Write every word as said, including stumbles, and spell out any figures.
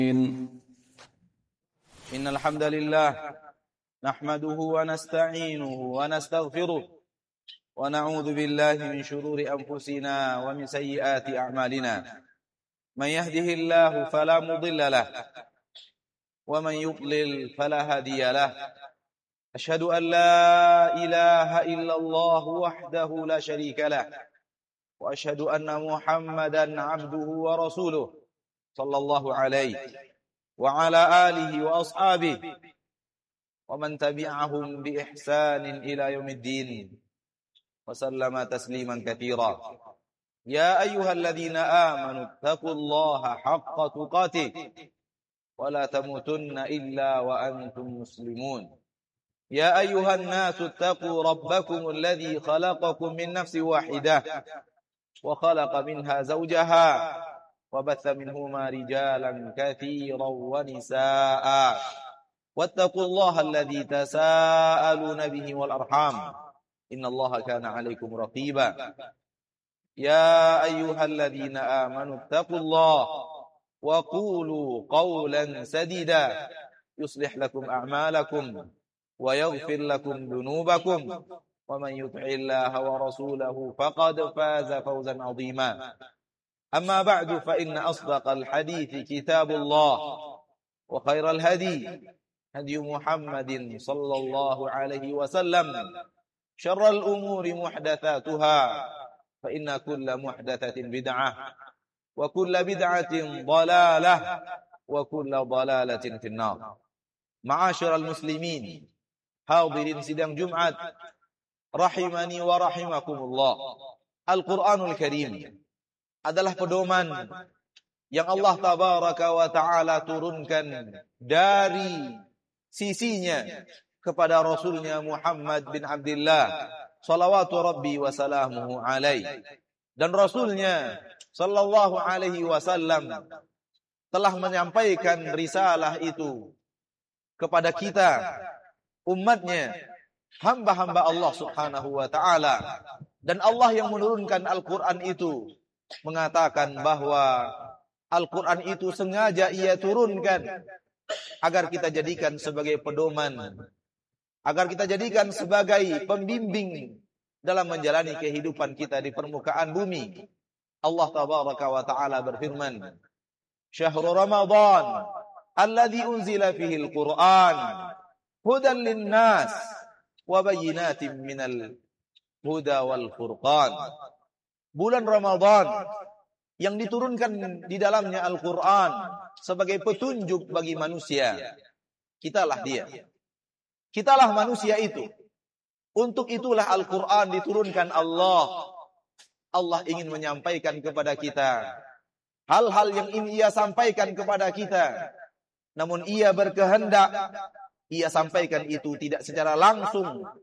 إن الحمد لله نحمده ونستعينه ونستغفره ونعوذ بالله من شرور أنفسنا ومن سيئات أعمالنا من يهده الله فلا مضل له ومن يضلل فلا هادي له أشهد أن لا إله إلا الله وحده لا شريك له وأشهد أن محمدا عبده ورسوله صلى الله عليه وعلى آله وأصحابه ومن تبعهم بإحسان إلى يوم الدين وسلم تسليما كثيرا يا أيها الذين آمنوا اتقوا الله حق تقاته ولا تموتن إلا وأنتم مسلمون يا أيها الناس اتقوا ربكم الذي خلقكم من نفس واحدة وخلق منها زوجها وبث منهما رجالا كثيرا ونساء واتقوا الله الذي تساءلون به والأرحام إن الله كان عليكم رقيبا يا أيها الذين آمنوا اتقوا الله وقولوا قولا سديدا يصلح لكم أعمالكم ويغفر لكم ذنوبكم ومن يطع الله ورسوله فقد فاز فوزا عظيما أما بعد فإن أصدق الحديث كتاب الله وخير الهدي هدي محمد صلى الله عليه وسلم شر الأمور محدثاتها فإن كل محدثة بدعة وكل بدعة ضلالة وكل ضلالة في النار. معاشر المسلمين hadirin sidang Jumat rahimani wa rahimakumullah. Al-Qur'anul Karim adalah pedoman yang Allah tabaraka wa ta'ala turunkan dari sisinya kepada Rasulnya Muhammad bin Abdullah salawatu rabbi wa salamuhu alaih. Dan Rasulnya sallallahu alaihi wasallam telah menyampaikan risalah itu kepada kita, umatnya, hamba-hamba Allah subhanahu wa ta'ala. Dan Allah yang menurunkan Al-Quran itu mengatakan bahwa Al-Quran itu sengaja ia turunkan agar kita jadikan sebagai pedoman, agar kita jadikan sebagai pembimbing dalam menjalani kehidupan kita di permukaan bumi. Allah tabaraka wa ta'ala berfirman, Syahrul Ramadan alladhi unzila fihi al-Quran hudan linnas wa bayyinatin minal huda wal furqan. Bulan Ramadan yang diturunkan di dalamnya Al-Quran sebagai petunjuk bagi manusia. Kitalah dia. Kitalah manusia itu. Untuk itulah Al-Quran diturunkan Allah. Allah ingin menyampaikan kepada kita hal-hal yang ingin ia sampaikan kepada kita. Namun ia berkehendak ia sampaikan itu tidak secara langsung